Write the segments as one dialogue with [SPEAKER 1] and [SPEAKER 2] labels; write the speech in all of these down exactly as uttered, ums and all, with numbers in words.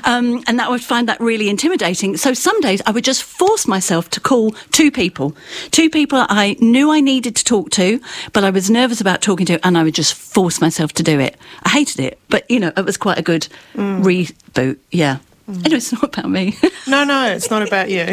[SPEAKER 1] Um, and that I would find that really intimidating. So some days I would just force myself to call two people, two people I knew I needed to talk to, but I was nervous about talking to, and I would just force myself to do it. I hated it, but, you know, it was quite a good mm. reboot, yeah. Mm. Anyway, it's not about me.
[SPEAKER 2] No, no, it's not about you.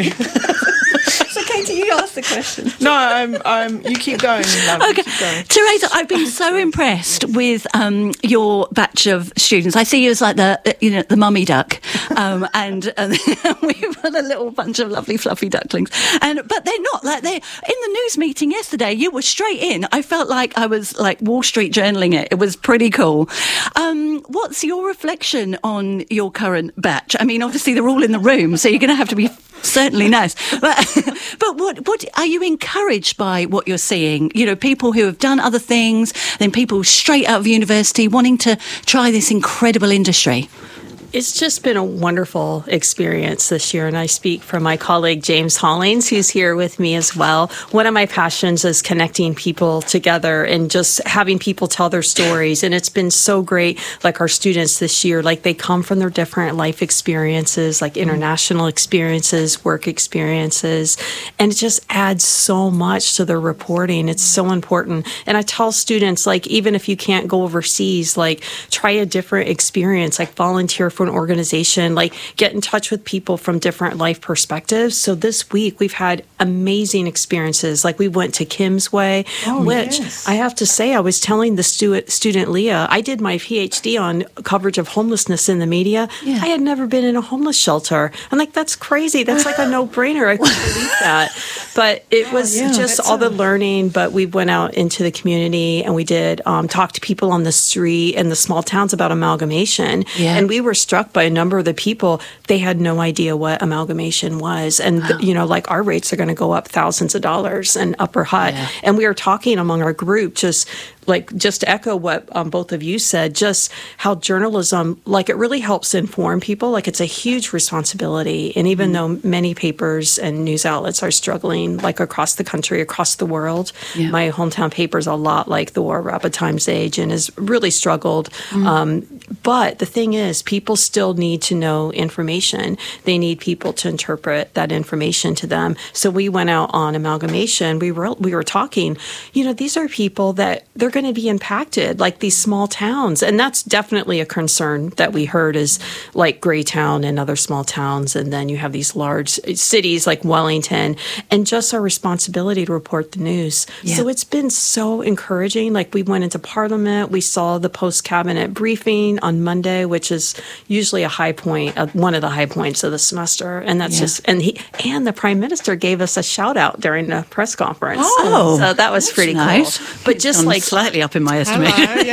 [SPEAKER 1] So, Katie, you ask the question.
[SPEAKER 2] No, I'm, I'm, you keep going, love.
[SPEAKER 1] Okay.
[SPEAKER 2] Keep going.
[SPEAKER 1] Teresa, I've been so impressed with um, your batch of students. I see you as like the, you know, the mummy duck, um, and, and we've got a little bunch of lovely fluffy ducklings. And but they're not like they in the news meeting yesterday. You were straight in. I felt like I was like Wall Street journaling it. It was pretty cool. Um, what's your reflection on your current batch? I mean, obviously they're all in the room, so you're going to have to be certainly nice. But, but what, what are you encouraged by what you're seeing? You know, people who have done other things, then people straight out of university wanting to try this incredible industry.
[SPEAKER 3] It's just been a wonderful experience this year, and I speak for my colleague James Hollings, who's here with me as well. One of my passions is connecting people together and just having people tell their stories, and it's been so great. Like our students this year, like they come from their different life experiences, like international experiences, work experiences, and it just adds so much to their reporting. It's so important. And I tell students, like, even if you can't go overseas, like try a different experience, like volunteer for an organization, like get in touch with people from different life perspectives. So this week we've had amazing experiences. Like we went to Kim's Way,
[SPEAKER 2] oh,
[SPEAKER 3] which
[SPEAKER 2] yes.
[SPEAKER 3] I have to say, I was telling the stu- student Leah, I did my PhD on coverage of homelessness in the media. Yeah. I had never been in a homeless shelter. I'm like, that's crazy. That's like a no-brainer. I couldn't believe that. But it was yeah, just all a... the learning. But we went out into the community and we did um, talk to people on the street and the small towns about amalgamation. Yeah. And we were struck by a number of the people. They had no idea what amalgamation was. And, wow. you know, like our rates are going to go up thousands of dollars and upper hut. Yeah. And we were talking among our group, just like, just to echo what um, both of you said, just how journalism, like it really helps inform people. Like it's a huge responsibility. And even mm. though many papers and news outlets are struggling, like across the country, across the world, yeah. my hometown paper is a lot like the War Rapid Times-Age and has really struggled. Mm. Um, but the thing is, people still need to know information. They need people to interpret that information to them. So we went out on amalgamation. We were we were talking, you know, these are people that they're going to be impacted, like these small towns. And that's definitely a concern that we heard is like Greytown and other small towns. And then you have these large cities like Wellington, and just our responsibility to report the news. Yeah. So it's been so encouraging. Like we went into Parliament, we saw the post-cabinet briefing on Monday, which is usually a high point, uh, one of the high points of the semester. And that's yeah. just, and he, and the Prime Minister gave us a shout out during the press conference.
[SPEAKER 1] Oh,
[SPEAKER 3] so that was pretty
[SPEAKER 1] nice.
[SPEAKER 3] Cool. But just like
[SPEAKER 1] slightly up in my estimation.
[SPEAKER 2] Hello,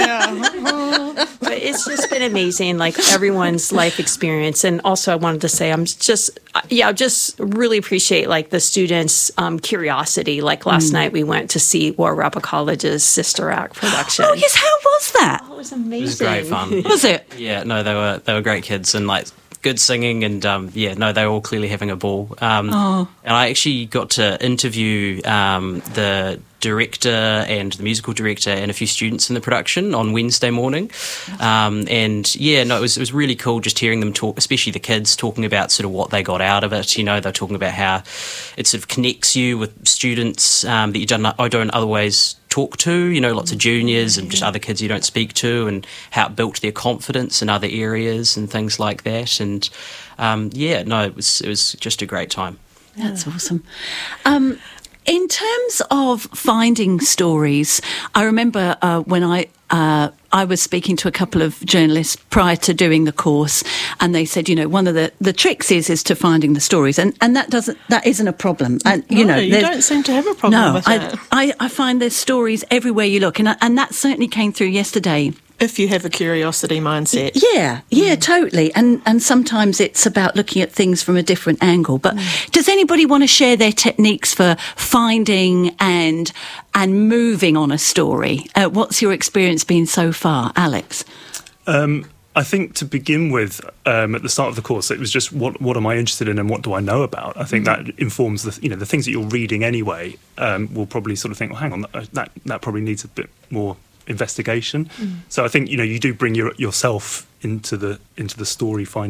[SPEAKER 2] yeah.
[SPEAKER 3] But it's just been amazing, like everyone's life experience. And also I wanted to say, I'm just, yeah, I just really appreciate like the students' um, curiosity. Like last mm. night we went to see War Rapid College's Sister Act production.
[SPEAKER 1] Oh yes, how was that?
[SPEAKER 3] Oh, it was amazing.
[SPEAKER 4] It was great fun.
[SPEAKER 1] Was it?
[SPEAKER 4] Yeah, no, they were they were great kids and like good singing and um, yeah, no, they were all clearly having a ball. Um, oh. And I actually got to interview um, the director and the musical director and a few students in the production on Wednesday morning. Um, and yeah, no, it was it was really cool just hearing them talk, especially the kids talking about sort of what they got out of it. You know, they're talking about how it sort of connects you with students um, that you don't, I don't otherwise talk to, you know, lots of juniors and just other kids you don't speak to, and how it built their confidence in other areas and things like that. And um, yeah, no, it was it was just a great time.
[SPEAKER 1] That's awesome. Um, in terms of finding stories, I remember uh, when I uh, I was speaking to a couple of journalists prior to doing the course, and they said, you know, one of the, the tricks is is to finding the stories, and, and that doesn't that isn't a problem. And you
[SPEAKER 2] no,
[SPEAKER 1] know,
[SPEAKER 2] you don't seem to have a problem
[SPEAKER 1] no,
[SPEAKER 2] with
[SPEAKER 1] I,
[SPEAKER 2] it.
[SPEAKER 1] I I find there's stories everywhere you look, and I, and that certainly came through yesterday.
[SPEAKER 2] If you have a curiosity mindset.
[SPEAKER 1] Yeah, yeah, mm. totally. And and sometimes it's about looking at things from a different angle. But mm. does anybody want to share their techniques for finding and and moving on a story? Uh, what's your experience been so far, Alex?
[SPEAKER 5] Um, I think to begin with, um, at the start of the course, it was just what what am I interested in and what do I know about? I think mm. that informs the you know the things that you're reading anyway. Um, will probably sort of think, well, hang on, that that, that probably needs a bit more investigation. Mm. So I think you know you do bring your, yourself into the into the story, find